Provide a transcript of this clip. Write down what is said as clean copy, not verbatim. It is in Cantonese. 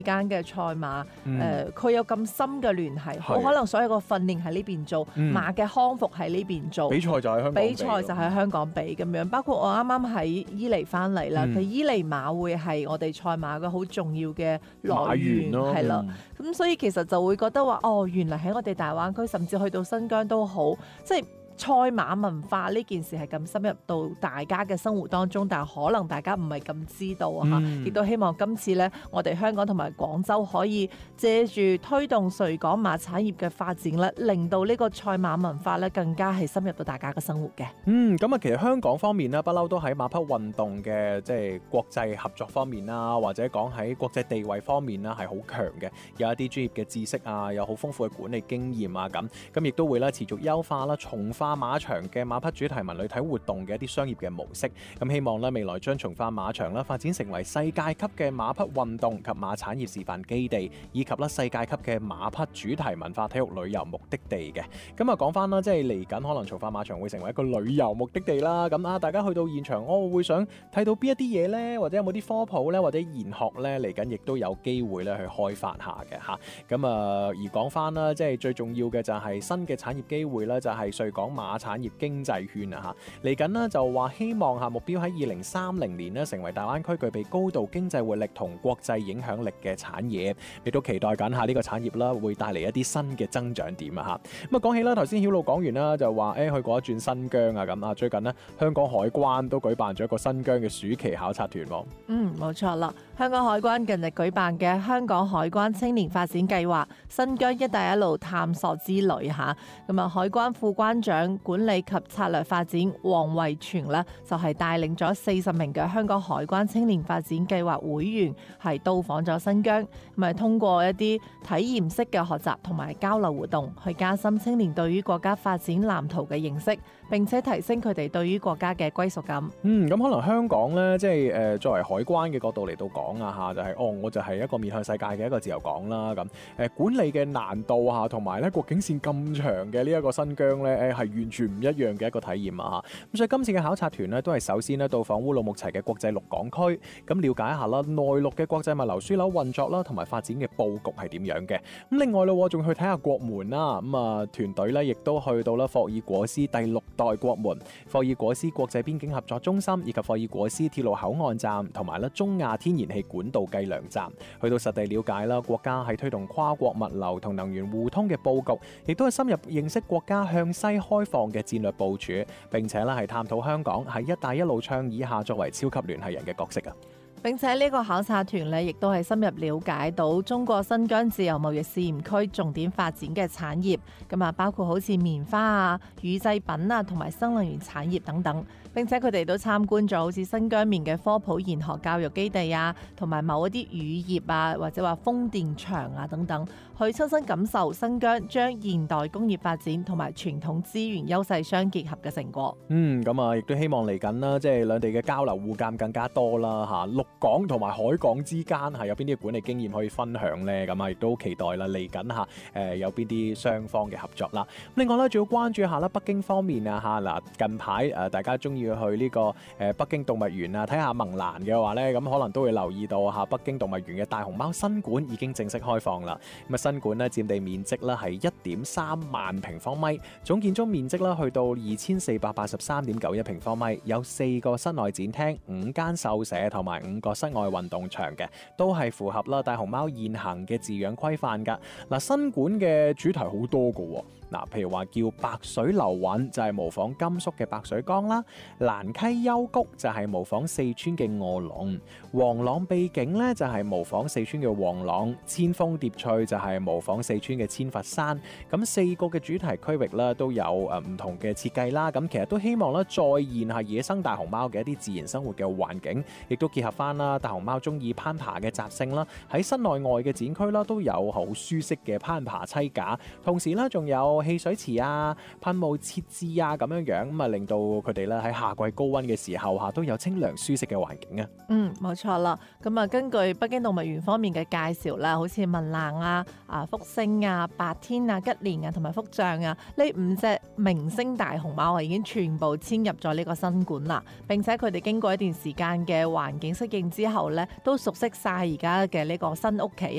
間嘅賽馬，佢有咁深嘅聯繫，好可能所有個訓練喺呢邊做，馬嘅康復喺呢邊做， 比賽就喺香港比， 比賽就喺香港比咁樣。包括我啱啱喺伊犁翻嚟啦，佢伊犁馬會係我哋賽馬嘅好重要嘅來源，係啦。咁所以其實就會覺得話，原來喺我哋大灣區，甚至去到新疆都好，即係賽馬文化呢件事係咁深入到大家嘅生活當中，但係可能大家唔係咁知道啊，亦都希望今次呢，我哋香港同埋廣州可以借住推動穗港馬產業嘅發展咧，令到呢個賽馬文化咧更加係深入到大家嘅生活嘅。 咁啊，其實香港方面呢，不嬲都喺馬匹運動嘅即係國際合作方面啦，或者講喺國際地位方面啦，係好強嘅，有一啲專業嘅知識啊，有好豐富嘅管理經驗啊，咁亦都會咧持續優化啦，重化馬場嘅馬匹主題文旅體活動嘅一啲商業嘅模式，咁希望咧未來將從化馬場啦發展成為世界級嘅馬匹運動及馬產業示範基地，以及咧世界級嘅馬匹主題文化體育旅遊目的地嘅。咁啊講翻啦，即係嚟緊可能從化馬場會成為一個旅遊目的地啦。咁啊，大家去到現場，我會想睇到邊一啲嘢呢？或者有冇啲科普呢？或者研學呢？嚟緊亦都有機會咧去開發下嘅嚇。咁啊，而講翻啦，即係最重要嘅就係新嘅產業機會啦，就係穗港馬產業經濟圈啊嚇，嚟緊呢就話希望目標喺2030年呢成為大灣區具備高度經濟活力同國際影響力嘅產業，亦都期待緊下呢個產業啦會帶嚟一啲新嘅增長點啊嚇。咁啊講起啦，頭先曉露講完啦，就話去過一轉新疆啊咁啊，最近呢，香港海關都舉辦咗一個新疆嘅暑期考察團喎。 冇錯啦，香港海關近日舉辦嘅香港海關青年發展計劃新疆一帶一路探索之旅嚇，咁啊海關副關長管理及策略發展黃惠全呢，就係帶領咗40名嘅香港海關青年發展計劃會員係到訪咗新疆，咁啊通過一啲體驗式嘅學習同埋交流活動，去加深青年對於國家發展藍圖嘅認識，並且提升佢哋對於國家嘅歸屬感。 咁可能香港呢，即係作為海關嘅角度嚟到講啊嚇，就係我就係一個面向世界嘅一個自由港啦咁。管理嘅難度嚇，同埋咧國境線咁長嘅呢一個新疆咧，係完全唔一樣嘅一個體驗啊嚇。咁所以今次嘅考察團呢，都係首先咧到訪烏魯木齊嘅國際陸港區，咁了解一下啦內陸嘅國際物流輸樓運作啦，同埋發展嘅佈局係點樣嘅。咁另外咯，仲去睇下國門啦。咁啊團隊咧亦都去到啦霍爾果斯第6代國門、霍爾果斯國際邊境合作中心以及霍爾果斯鐵路口岸站，同埋咧中亞天然氣管道計量站，去到實地了解啦國家喺推動跨國物流同能源互通嘅佈局，亦都係深入認識國家向西開放嘅戰略部署，並且咧係探討香港喺一帶一路倡議下作為超級聯繫人嘅角色啊。 並且呢個考察團咧，亦都係深入了解到中國新疆自由貿易試驗區重點發展嘅產業，咁啊包括好似棉花啊、乳製品啊同埋新能源產業等等。並且佢哋都參觀咗好似新疆面嘅科普研學教育基地啊，同埋某一啲乳業啊，或者話風電場啊等等，去親身感受新疆將現代工業發展同埋傳統資源優勢相結合嘅成果。 咁啊，亦都希望嚟緊啦，即係兩地嘅交流互鑑更加多啦嚇。陸港同埋海港之間係有邊啲管理經驗可以分享呢？咁啊，亦都期待啦嚟緊嚇有邊啲雙方嘅合作啦。另外咧，仲要關注一下啦，北京方面啊嚇嗱，近排大家中意去呢個北京動物園啊睇下萌蘭嘅話咧，咁可能都會留意到嚇北京動物園嘅大熊貓新館已經正式開放啦。咁啊，新館咧佔地面積咧係1.3萬平方米，總建築面積咧去到2483.91平方米，有4個室內展廳、5間獸舍同埋5個室外運動場嘅，都係符合啦大熊貓現行嘅飼養規範噶。嗱，新館嘅主題好多噶喎。嗱，譬如話叫白水流韻就係模仿甘肅嘅白水江啦，蘭溪幽谷就係模仿四川嘅臥龍，黃朗秘境咧就係模仿四川嘅黃朗，千峰疊翠就係模仿四川嘅千佛山。咁4個嘅主題區域咧都有唔同嘅設計啦。咁其實都希望咧再現下野生大熊貓嘅一啲自然生活嘅環境，亦都結合翻啦大熊貓中意攀爬嘅習性啦。喺室內外嘅展區啦都有好舒適嘅攀爬棲架，同時咧仲有汽水池啊、噴霧設置啊咁樣樣，咁啊令到佢哋咧喺夏季高溫嘅時候都有清涼舒適嘅環境啊。 冇錯啦。咁啊，根據北京動物園方面嘅介紹啦，好似文蘭啊、福星啊、白天啊、吉蓮啊同埋福將啊，呢5隻明星大熊貓已經全部遷入咗呢個新館啦。並且佢哋經過一段時間嘅環境適應之後咧，都熟悉晒而家嘅呢個新屋企。